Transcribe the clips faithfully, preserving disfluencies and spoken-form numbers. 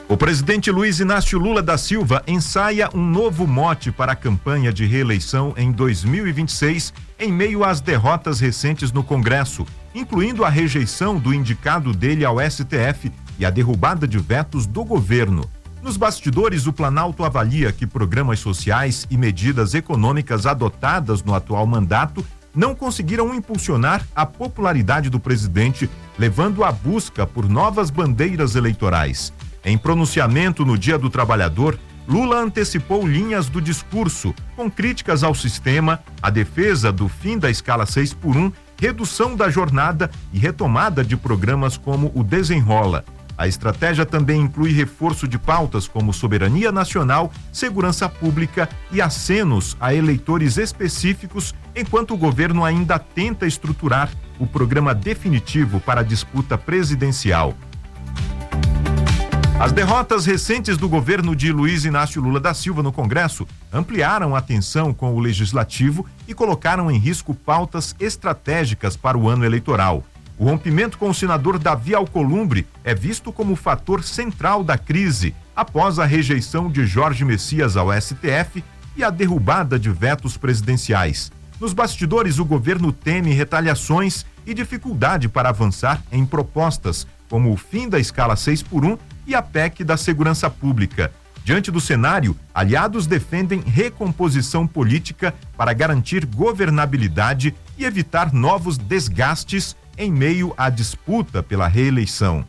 O presidente Luiz Inácio Lula da Silva ensaia um novo mote para a campanha de reeleição em dois mil e vinte e seis, em meio às derrotas recentes no Congresso, incluindo a rejeição do indicado dele ao S T F e a derrubada de vetos do governo. Nos bastidores, o Planalto avalia que programas sociais e medidas econômicas adotadas no atual mandato não conseguiram impulsionar a popularidade do presidente, levando à busca por novas bandeiras eleitorais. Em pronunciamento no Dia do Trabalhador, Lula antecipou linhas do discurso, com críticas ao sistema, a defesa do fim da escala seis por um, redução da jornada e retomada de programas como o Desenrola. A estratégia também inclui reforço de pautas como soberania nacional, segurança pública e acenos a eleitores específicos, enquanto o governo ainda tenta estruturar o programa definitivo para a disputa presidencial. As derrotas recentes do governo de Luiz Inácio Lula da Silva no Congresso ampliaram a tensão com o Legislativo e colocaram em risco pautas estratégicas para o ano eleitoral. O rompimento com o senador Davi Alcolumbre é visto como fator central da crise, após a rejeição de Jorge Messias ao S T F e a derrubada de vetos presidenciais. Nos bastidores, o governo teme retaliações e dificuldade para avançar em propostas, como o fim da escala seis por um e a P E C da Segurança Pública. Diante do cenário, aliados defendem recomposição política para garantir governabilidade e evitar novos desgastes em meio à disputa pela reeleição.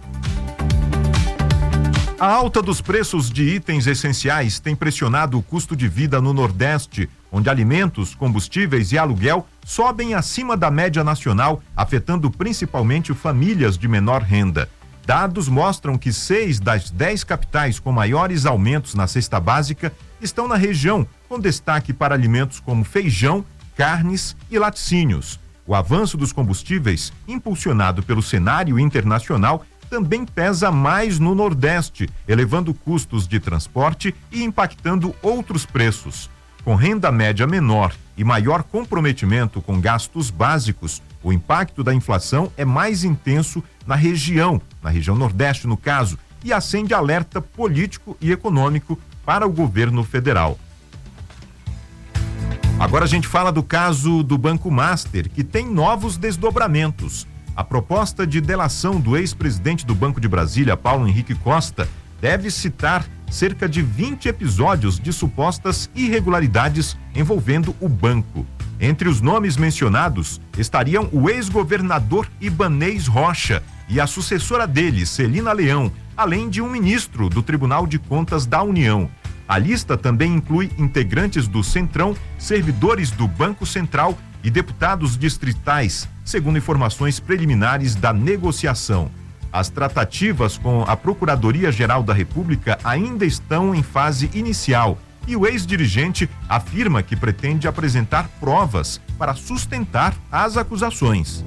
A alta dos preços de itens essenciais tem pressionado o custo de vida no Nordeste, onde alimentos, combustíveis e aluguel sobem acima da média nacional, afetando principalmente famílias de menor renda. Dados mostram que seis das dez capitais com maiores aumentos na cesta básica estão na região, com destaque para alimentos como feijão, carnes e laticínios. O avanço dos combustíveis, impulsionado pelo cenário internacional, também pesa mais no Nordeste, elevando custos de transporte e impactando outros preços. Com renda média menor e maior comprometimento com gastos básicos, o impacto da inflação é mais intenso na região, na região Nordeste no caso, e acende alerta político e econômico para o governo federal. Agora a gente fala do caso do Banco Master, que tem novos desdobramentos. A proposta de delação do ex-presidente do Banco de Brasília, Paulo Henrique Costa, deve citar cerca de vinte episódios de supostas irregularidades envolvendo o banco. Entre os nomes mencionados estariam o ex-governador Ibanez Rocha e a sucessora dele, Celina Leão, além de um ministro do Tribunal de Contas da União. A lista também inclui integrantes do Centrão, servidores do Banco Central e deputados distritais, segundo informações preliminares da negociação. As tratativas com a Procuradoria-Geral da República ainda estão em fase inicial e o ex-dirigente afirma que pretende apresentar provas para sustentar as acusações.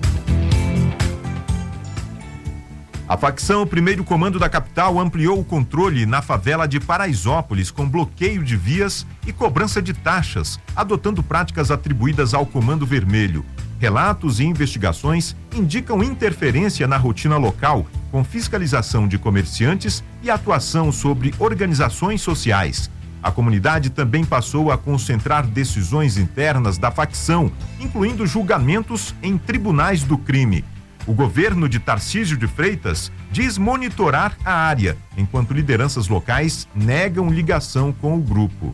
A facção Primeiro Comando da capital ampliou o controle na favela de Paraisópolis com bloqueio de vias e cobrança de taxas, adotando práticas atribuídas ao Comando Vermelho. Relatos e investigações indicam interferência na rotina local, com fiscalização de comerciantes e atuação sobre organizações sociais. A comunidade também passou a concentrar decisões internas da facção, incluindo julgamentos em tribunais do crime. O governo de Tarcísio de Freitas diz monitorar a área, enquanto lideranças locais negam ligação com o grupo.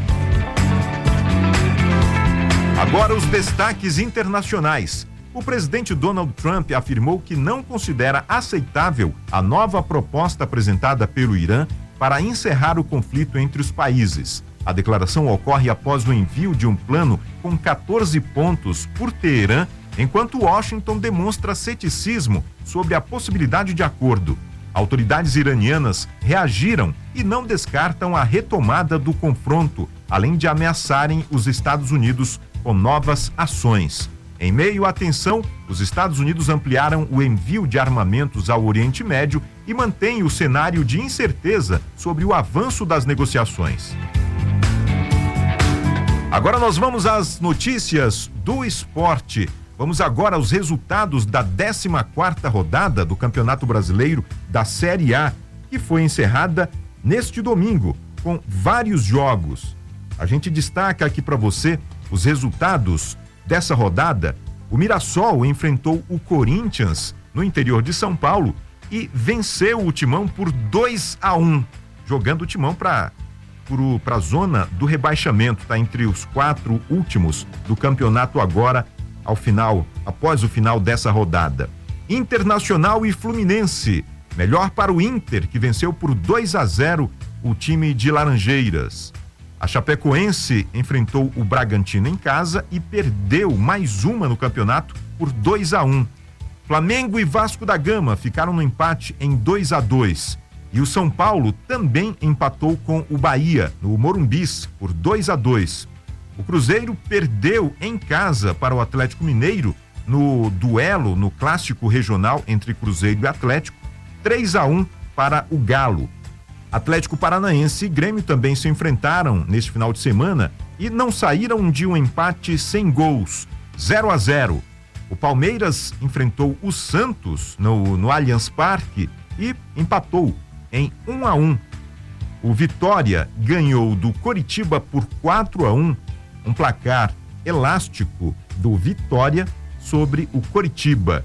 Agora os destaques internacionais. O presidente Donald Trump afirmou que não considera aceitável a nova proposta apresentada pelo Irã para encerrar o conflito entre os países. A declaração ocorre após o envio de um plano com quatorze pontos por Teherã, enquanto Washington demonstra ceticismo sobre a possibilidade de acordo. Autoridades iranianas reagiram e não descartam a retomada do confronto, além de ameaçarem os Estados Unidos com novas ações. Em meio à tensão, os Estados Unidos ampliaram o envio de armamentos ao Oriente Médio e mantêm o cenário de incerteza sobre o avanço das negociações. Agora nós vamos às notícias do esporte. Vamos agora aos resultados da décima quarta rodada do Campeonato Brasileiro da Série A, que que foi encerrada neste domingo com vários jogos. A gente destaca aqui para você os resultados dessa rodada. O Mirassol enfrentou o Corinthians no interior de São Paulo e venceu o Timão por dois a um, jogando o Timão para para a zona do rebaixamento, está entre os quatro últimos do campeonato agora, ao final, após o final dessa rodada. Internacional e Fluminense, melhor para o Inter, que venceu por dois a zero o time de Laranjeiras. A Chapecoense enfrentou o Bragantino em casa e perdeu mais uma no campeonato por dois a um. Flamengo e Vasco da Gama ficaram no empate em dois a dois. E o São Paulo também empatou com o Bahia, no Morumbis, por dois a dois. O Cruzeiro perdeu em casa para o Atlético Mineiro no duelo, no clássico regional entre Cruzeiro e Atlético, três a um para o Galo. Atlético Paranaense e Grêmio também se enfrentaram neste final de semana e não saíram de um empate sem gols, zero a zero. O Palmeiras enfrentou o Santos no, no Allianz Parque e empatou em um a um. O Vitória ganhou do Coritiba por quatro a um, um placar elástico do Vitória sobre o Coritiba.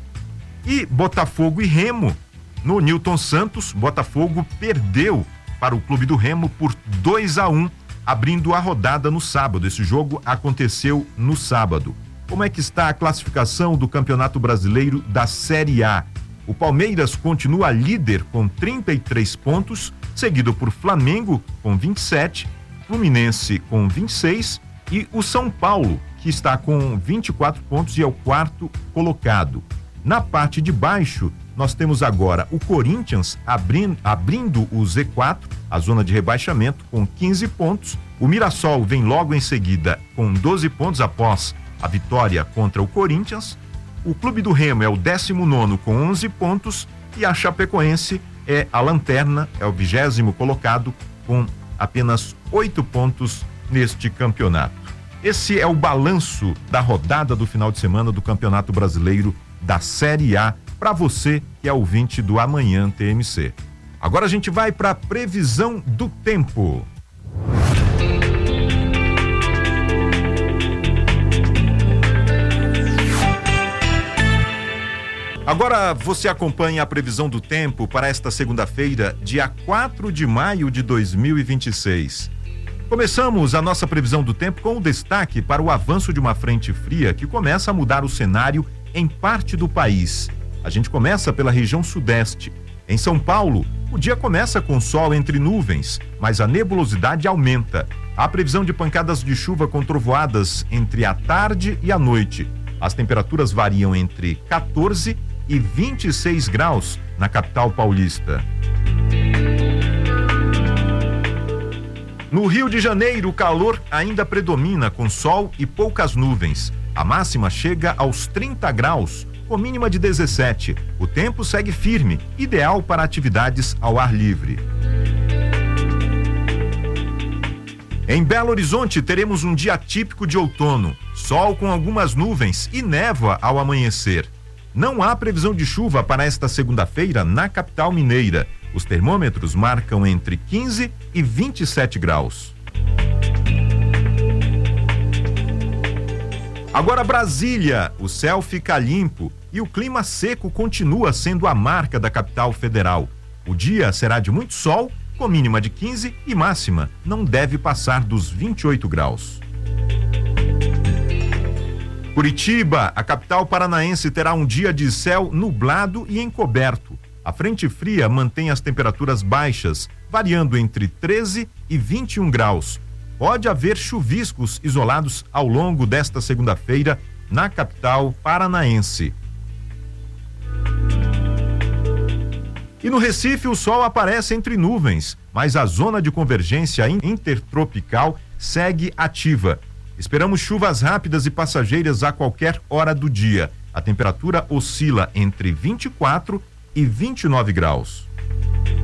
E Botafogo e Remo, no Newton Santos, Botafogo perdeu para o Clube do Remo por dois a um, abrindo a rodada no sábado. Esse jogo aconteceu no sábado. Como é que está a classificação do Campeonato Brasileiro da Série A? O Palmeiras continua líder com trinta e três pontos, seguido por Flamengo com vinte e sete, Fluminense com vinte e seis e o São Paulo, que está com vinte e quatro pontos e é o quarto colocado. Na parte de baixo, nós temos agora o Corinthians abrindo, abrindo o Z quatro, a zona de rebaixamento, com quinze pontos. O Mirassol vem logo em seguida com doze pontos após a vitória contra o Corinthians. O Clube do Remo é o décimo nono com onze pontos e a Chapecoense é a lanterna, é o vigésimo colocado com apenas oito pontos neste campeonato. Esse é o balanço da rodada do final de semana do Campeonato Brasileiro da Série A para você que é ouvinte do Amanhã T M C. Agora a gente vai para a previsão do tempo. Agora você acompanha a previsão do tempo para esta segunda-feira, dia quatro de maio de dois mil e vinte e seis. Começamos a nossa previsão do tempo com o destaque para o avanço de uma frente fria que começa a mudar o cenário em parte do país. A gente começa pela região sudeste. Em São Paulo, o dia começa com sol entre nuvens, mas a nebulosidade aumenta. Há previsão de pancadas de chuva com trovoadas entre a tarde e a noite. As temperaturas variam entre quatorze e vinte e seis graus na capital paulista. No Rio de Janeiro, o calor ainda predomina com sol e poucas nuvens. A máxima chega aos trinta graus, com mínima de dezessete. O tempo segue firme, ideal para atividades ao ar livre. Em Belo Horizonte, teremos um dia típico de outono, sol com algumas nuvens e névoa ao amanhecer. Não há previsão de chuva para esta segunda-feira na capital mineira. Os termômetros marcam entre quinze e vinte e sete graus. Agora Brasília, o céu fica limpo e o clima seco continua sendo a marca da capital federal. O dia será de muito sol, com mínima de quinze e máxima não deve passar dos vinte e oito graus. Curitiba, a capital paranaense, terá um dia de céu nublado e encoberto. A frente fria mantém as temperaturas baixas, variando entre treze e vinte e um graus. Pode haver chuviscos isolados ao longo desta segunda-feira na capital paranaense. E no Recife o sol aparece entre nuvens, mas a zona de convergência intertropical segue ativa. Esperamos chuvas rápidas e passageiras a qualquer hora do dia. A temperatura oscila entre vinte e quatro e vinte e nove graus.